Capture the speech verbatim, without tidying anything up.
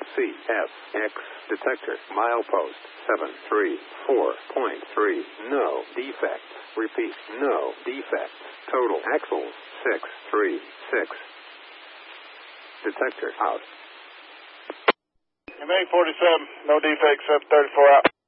C S X detector milepost seven three four point three. No defects. Repeat, no defects. Total axles six three six. Detector out. M A forty-seven, no defects, seven thirty-four out.